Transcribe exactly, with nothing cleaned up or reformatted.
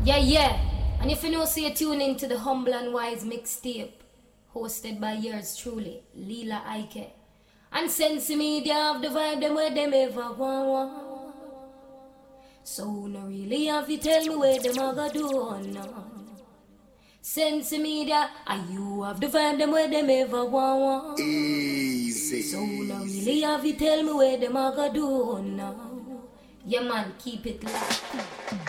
Yeah, yeah. And if you know, so you tune into the Humble and Wise mixtape, hosted by yours truly, Lila Ike. And Sense Media have the vibe them where them ever want, want. So no really have to tell me where them a go do no. Sense Media, and you have the vibe them where them ever want, want. Easy. So no really have to tell me where them a go do no. Yeah man, keep it locked.